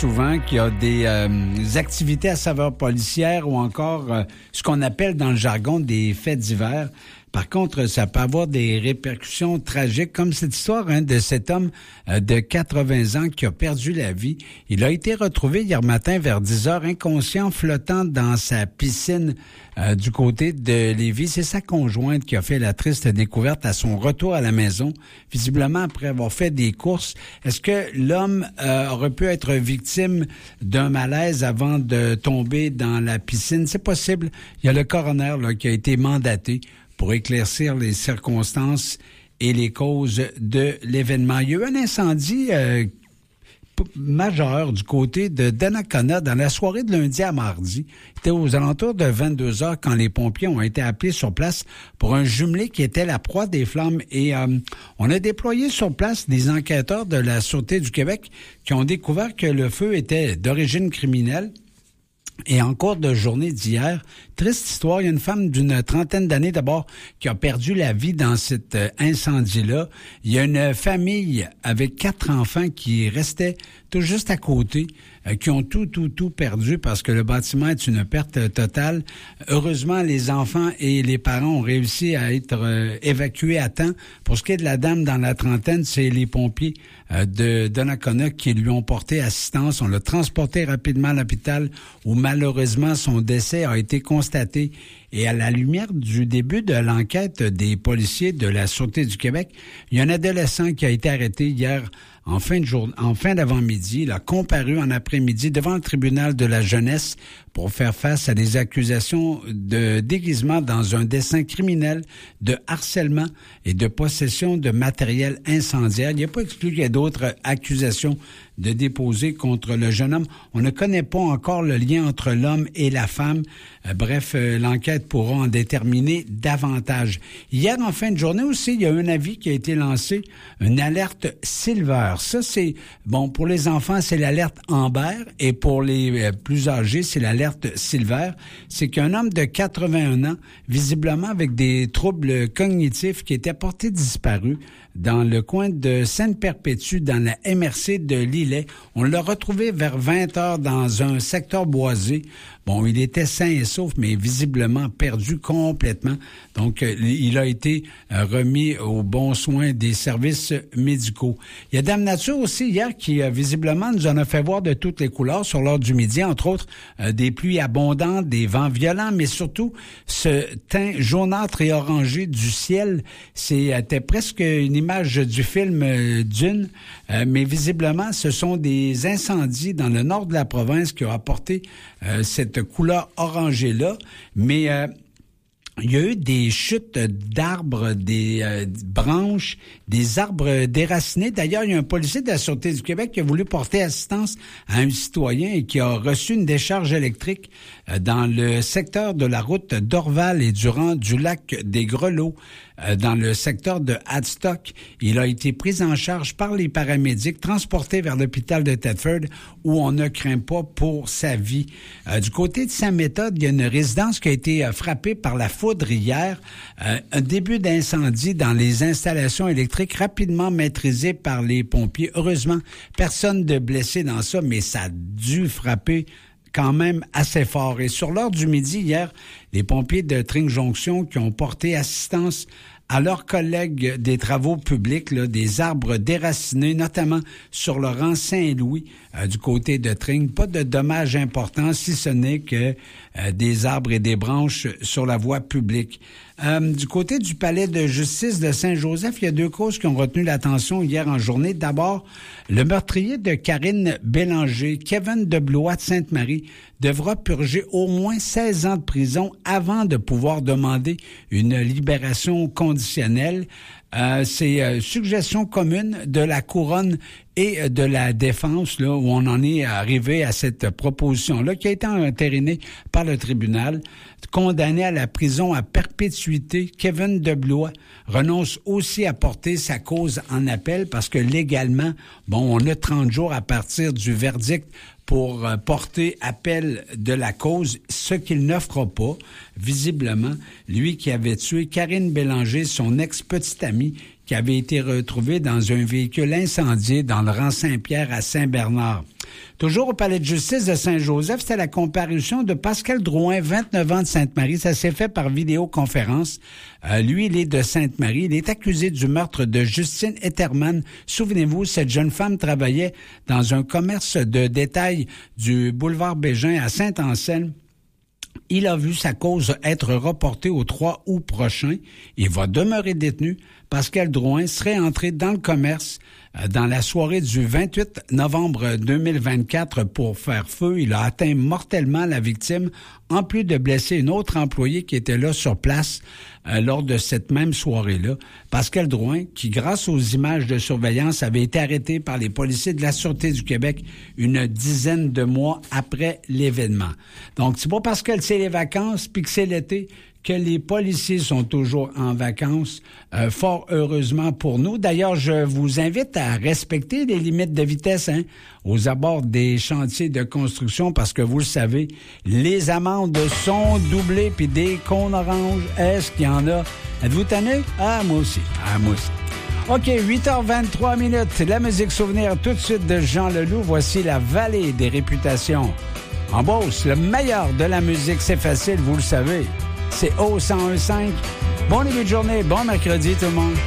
souvent qu'il y a des activités à saveur policière ou encore ce qu'on appelle dans le jargon des faits divers. Par contre, ça peut avoir des répercussions tragiques, comme cette histoire de cet homme de 80 ans qui a perdu la vie. Il a été retrouvé hier matin vers 10 heures, inconscient, flottant dans sa piscine du côté de Lévis. C'est sa conjointe qui a fait la triste découverte à son retour à la maison, visiblement après avoir fait des courses. Est-ce que l'homme aurait pu être victime d'un malaise avant de tomber dans la piscine? C'est possible. Il y a le coroner qui a été mandaté pour éclaircir les circonstances et les causes de l'événement. Il y a eu un incendie majeur du côté de Donnacona dans la soirée de lundi à mardi. C'était aux alentours de 22 heures quand les pompiers ont été appelés sur place pour un jumelé qui était la proie des flammes. Et on a déployé sur place des enquêteurs de la Sûreté du Québec qui ont découvert que le feu était d'origine criminelle. Et en cours de journée d'hier, triste histoire, il y a une femme d'une trentaine d'années d'abord qui a perdu la vie dans cet incendie-là. Il y a une famille avec 4 enfants qui restaient tout juste à côté, qui ont tout perdu parce que le bâtiment est une perte totale. Heureusement, les enfants et les parents ont réussi à être évacués à temps. Pour ce qui est de la dame dans la trentaine, c'est les pompiers de Donnacona qui lui ont porté assistance. On l'a transporté rapidement à l'hôpital où malheureusement son décès a été constaté. Et à la lumière du début de l'enquête des policiers de la Sûreté du Québec, il y a un adolescent qui a été arrêté hier en fin d'avant-midi. Il a comparu en après-midi devant le tribunal de la jeunesse pour faire face à des accusations de déguisement dans un dessein criminel, de harcèlement et de possession de matériel incendiaire. Il n'y a pas exclu qu'il y ait d'autres accusations de déposer contre le jeune homme. On ne connaît pas encore le lien entre l'homme et la femme. Bref, l'enquête pourra en déterminer davantage. Hier, en fin de journée aussi, il y a un avis qui a été lancé, une alerte Silver. Ça, c'est, bon, pour les enfants, c'est l'alerte Amber et pour les plus âgés, c'est l'alerte Silver. C'est qu'un homme de 81 ans, visiblement avec des troubles cognitifs qui était porté disparu, dans le coin de Sainte-Perpétue, dans la MRC de Lillet. On l'a retrouvé vers 20 heures dans un secteur boisé. Bon, il était sain et sauf, mais visiblement perdu complètement. Donc, il a été remis aux bons soins des services médicaux. Il y a Dame Nature aussi hier qui, visiblement, nous en a fait voir de toutes les couleurs sur l'heure du midi, entre autres des pluies abondantes, des vents violents, mais surtout ce teint jaunâtre et orangé du ciel. C'était presque une image du film Dune, mais visiblement, ce sont des incendies dans le nord de la province qui ont apporté cette couleur orangée-là, mais il y a eu des chutes d'arbres, des branches, des arbres déracinés. D'ailleurs, il y a un policier de la Sûreté du Québec qui a voulu porter assistance à un citoyen et qui a reçu une décharge électrique dans le secteur de la route d'Orval et du lac des Grelots, dans le secteur de Hadstock. Il a été pris en charge par les paramédics, transporté vers l'hôpital de Thetford, où on ne craint pas pour sa vie. Du côté de Saint-Méthode, il y a une résidence qui a été frappée par la foudre hier. Un début d'incendie dans les installations électriques rapidement maîtrisé par les pompiers. Heureusement, personne de blessé dans ça, mais ça a dû frapper quand même assez fort. Et sur l'heure du midi, hier, les pompiers de Tring-Jonction qui ont porté assistance à leurs collègues des travaux publics, là, des arbres déracinés, notamment sur le rang Saint-Louis, du côté de Tring. Pas de dommages importants, si ce n'est que des arbres et des branches sur la voie publique. Du côté du palais de justice de Saint-Joseph, il y a 2 causes qui ont retenu l'attention hier en journée. D'abord, le meurtrier de Karine Bélanger, Kevin Deblois de Sainte-Marie, devra purger au moins 16 ans de prison avant de pouvoir demander une libération conditionnelle. C'est suggestion commune de la Couronne et de la Défense, là, où on en est arrivé à cette proposition-là, qui a été entérinée par le tribunal. Condamné à la prison à perpétuité, Kevin Deblois renonce aussi à porter sa cause en appel parce que légalement, bon, on a 30 jours à partir du verdict pour porter appel de la cause, ce qu'il ne fera pas, visiblement. Lui qui avait tué Karine Bélanger, son ex-petite amie, qui avait été retrouvé dans un véhicule incendié dans le rang Saint-Pierre à Saint-Bernard. Toujours au palais de justice de Saint-Joseph, c'était la comparution de Pascal Drouin, 29 ans de Sainte-Marie. Ça s'est fait par vidéoconférence. Lui, il est de Sainte-Marie. Il est accusé du meurtre de Justine Etterman. Souvenez-vous, cette jeune femme travaillait dans un commerce de détail du boulevard Bégin à Saint-Anselme. Il a vu sa cause être reportée au 3 août prochain. Il va demeurer détenu. Pascal Drouin serait entré dans le commerce dans la soirée du 28 novembre 2024 pour faire feu. Il a atteint mortellement la victime, en plus de blesser une autre employée qui était là sur place lors de cette même soirée-là. Pascal Drouin, qui grâce aux images de surveillance avait été arrêté par les policiers de la Sûreté du Québec une dizaine de mois après l'événement. Donc, c'est pas parce que c'est les vacances puis que c'est l'été que les policiers sont toujours en vacances, fort heureusement pour nous. D'ailleurs, je vous invite à respecter les limites de vitesse aux abords des chantiers de construction parce que vous le savez, les amendes sont doublées puis des cônes oranges, est-ce qu'il y en a? Êtes-vous tanné? Ah, moi aussi. OK, 8h23 minutes. La musique souvenir tout de suite de Jean Leloup. Voici la vallée des réputations. En Beauce, le meilleur de la musique, c'est facile, vous le savez. C'est O 101.5. Bon début de journée, bon mercredi tout le monde.